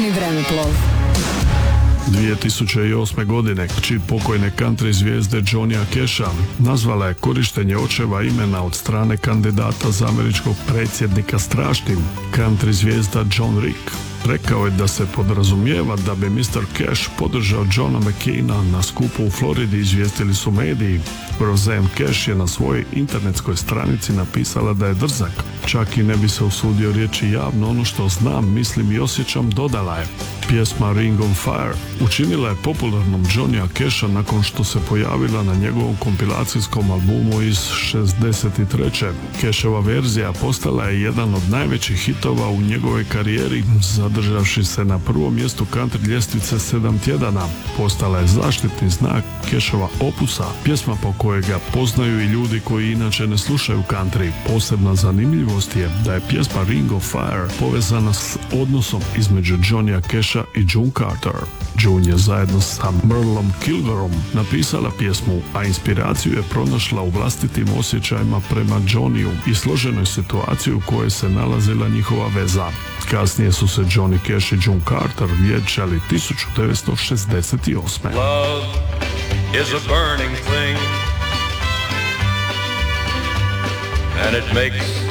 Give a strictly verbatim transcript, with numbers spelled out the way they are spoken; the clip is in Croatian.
Vremeplov. dvije tisuće osme. godine kći pokojne country zvijezde Johnnya Casha nazvala je korištenje očeva imena od strane kandidata za američkog predsjednika strašnim. Country zvijezda John Rick rekao je da se podrazumijeva da bi mister Cash podržao Johna McCaina na skupu u Floridi, izvijestili su mediji. Roseanne Cash je na svojoj internetskoj stranici napisala da je drzak. Čak i ne bi se usudio reći javno ono što znam, mislim i osjećam, dodala je. Pjesma Ring on Fire učinila je popularnom Johnnya Casha nakon što se pojavila na njegovom kompilacijskom albumu iz šezdeset treće. Cashova verzija postala je jedan od najvećih hitova u njegovoj karijeri, zadržavši se na prvom mjestu country ljestvice sedam tjedana. Postala je zaštitni znak Cashova opusa, pjesma po kojoj ga poznaju i ljudi koji inače ne slušaju country. Posebna zanimljivost je da je pjesma Ring of Fire povezana s odnosom između Johnnya Casha i June Carter. June je zajedno sa Merlom Kilgorom napisala pjesmu, a inspiraciju je pronašla u vlastitim osjećajima prema Johnnyju i složenoj situaciji u kojoj se nalazila njihova veza. Kasnije su se Johnny Cash i June Carter vjenčali tisuću devetsto šezdeset osme. Love is a burning thing, and it makes